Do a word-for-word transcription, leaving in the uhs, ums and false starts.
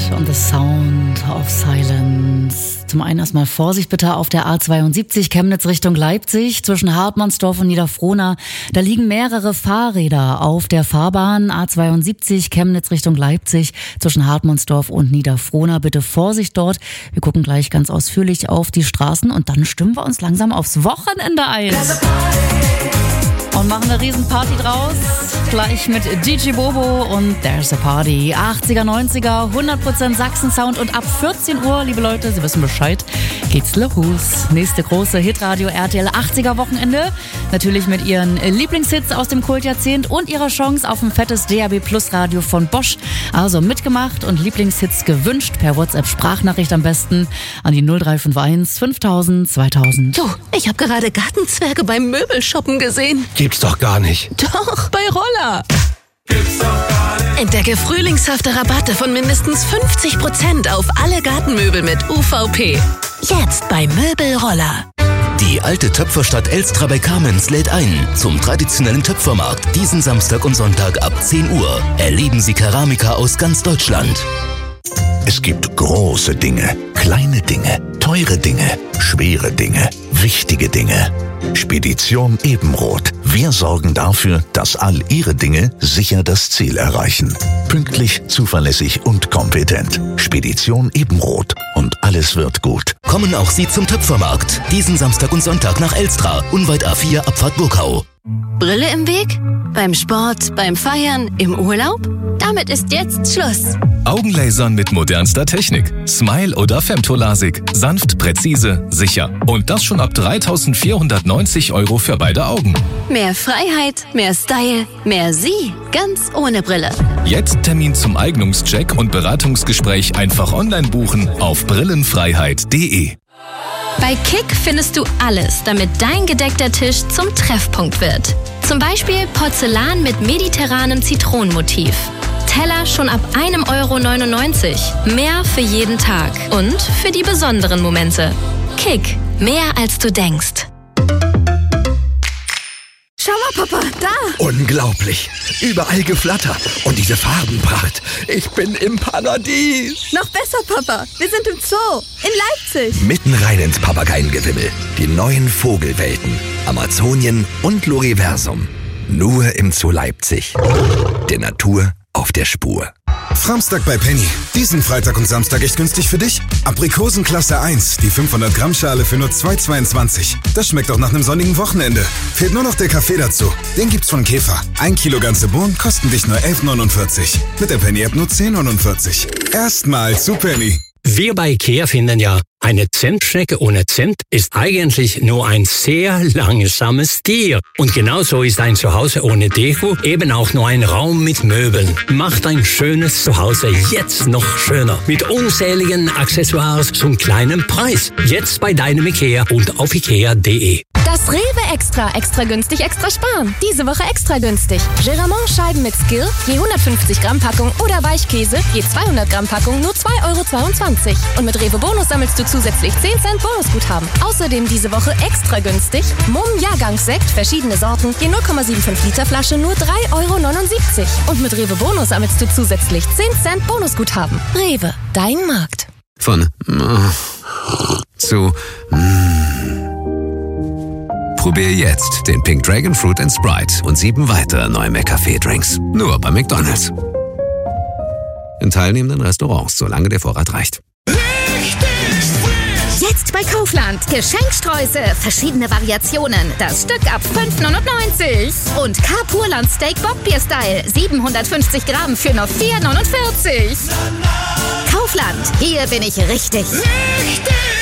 und The Sound of Silence. Zum einen erstmal Vorsicht bitte auf der A zweiundsiebzig Chemnitz Richtung Leipzig zwischen Hartmannsdorf und Niederfrohna. Da liegen mehrere Fahrräder auf der Fahrbahn. A zweiundsiebzig Chemnitz Richtung Leipzig zwischen Hartmannsdorf und Niederfrohna. Bitte Vorsicht dort. Wir gucken gleich ganz ausführlich auf die Straßen und dann stimmen wir uns langsam aufs Wochenende ein. Und machen eine Riesenparty draus. Gleich mit Gigi Bobo und There's a Party. achtziger, neunziger, hundert Prozent Sachsen-Sound. Und ab vierzehn Uhr, liebe Leute, Sie wissen Bescheid, geht's los. Nächste große Hitradio R T L achtziger Wochenende. Natürlich mit Ihren Lieblingshits aus dem Kultjahrzehnt und Ihrer Chance auf ein fettes D A B Plus Radio von Bosch. Also mitgemacht und Lieblingshits gewünscht. Per WhatsApp-Sprachnachricht am besten an die null drei fünf eins fünftausend zweitausend. Du, ich habe gerade Gartenzwerge beim Möbelshoppen gesehen. Gibt's doch gar nicht. Doch, bei Roller. Gibt's doch gar nicht. Entdecke frühlingshafte Rabatte von mindestens fünfzig Prozent auf alle Gartenmöbel mit U V P. Jetzt bei Möbelroller. Die alte Töpferstadt Elstra bei Kamenz lädt ein zum traditionellen Töpfermarkt diesen Samstag und Sonntag ab zehn Uhr. Erleben Sie Keramiker aus ganz Deutschland. Es gibt große Dinge, kleine Dinge, teure Dinge, schwere Dinge, wichtige Dinge. Spedition Ebenroth. Wir sorgen dafür, dass all Ihre Dinge sicher das Ziel erreichen. Pünktlich, zuverlässig und kompetent. Spedition Ebenroth. Und alles wird gut. Kommen auch Sie zum Töpfermarkt diesen Samstag und Sonntag nach Elstra, unweit A vier Abfahrt Burkau. Brille im Weg? Beim Sport, beim Feiern, im Urlaub? Damit ist jetzt Schluss. Augenlasern mit modernster Technik. Smile oder Femtolasik. Sanft, präzise, sicher. Und das schon ab dreitausendvierhundertneunzig Euro für beide Augen. Mehr Freiheit, mehr Style, mehr Sie. Ganz ohne Brille. Jetzt Termin zum Eignungscheck und Beratungsgespräch einfach online buchen auf brillenfreiheit punkt de. Bei Kick findest du alles, damit dein gedeckter Tisch zum Treffpunkt wird. Zum Beispiel Porzellan mit mediterranem Zitronenmotiv. Teller schon ab einem Euro neunundneunzig. Mehr für jeden Tag und für die besonderen Momente. Kick, mehr als du denkst. Schau mal, Papa, da! Unglaublich. Überall Geflatter. Und diese Farbenpracht. Ich bin im Paradies. Noch besser, Papa. Wir sind im Zoo. In Leipzig. Mitten rein ins Papageiengewimmel. Die neuen Vogelwelten. Amazonien und Loriversum. Nur im Zoo Leipzig. Der Natur auf der Spur. Samstag bei Penny. Diesen Freitag und Samstag echt günstig für dich. Aprikosenklasse eins, die fünfhundert Gramm Schale für nur zwei Euro zweiundzwanzig. Das schmeckt auch nach einem sonnigen Wochenende. Fehlt nur noch der Kaffee dazu. Den gibt's von Käfer. Ein Kilo ganze Bohnen kosten dich nur elf neunundvierzig. Mit der Penny-App nur zehn neunundvierzig. Erstmal zu Penny. Wir bei IKEA finden ja, eine Zentstrecke ohne Zent ist eigentlich nur ein sehr langsames Tier. Und genauso ist ein Zuhause ohne Deko eben auch nur ein Raum mit Möbeln. Macht ein schönes Zuhause jetzt noch schöner. Mit unzähligen Accessoires zum kleinen Preis. Jetzt bei deinem IKEA und auf ikea punkt de. Das Rewe Extra, extra günstig, extra sparen. Diese Woche extra günstig. Geramont-Scheiben mit Skill, je hundertfünfzig Gramm Packung oder Weichkäse, je zweihundert Gramm Packung, nur zwei Euro zweiundzwanzig. Und mit Rewe Bonus sammelst du zusätzlich zehn Cent Bonusguthaben. Außerdem diese Woche extra günstig. Mumm Jahrgangssekt, verschiedene Sorten, je null Komma fünfundsiebzig Liter Flasche, nur drei Euro neunundsiebzig. Und mit Rewe Bonus sammelst du zusätzlich zehn Cent Bonusguthaben. Rewe, dein Markt. Von äh, zu äh. Probier jetzt den Pink Dragon Fruit and Sprite und sieben weitere neue McCafé-Drinks. Nur bei McDonald's. In teilnehmenden Restaurants, solange der Vorrat reicht. Jetzt bei Kaufland. Geschenkstreusel. Verschiedene Variationen. Das Stück ab fünf Neunundneunzig. Und Carpurland Steak Bockbier-Style. siebenhundertfünfzig Gramm für nur vier Neunundvierzig. Kaufland. Hier bin ich richtig. Richtig.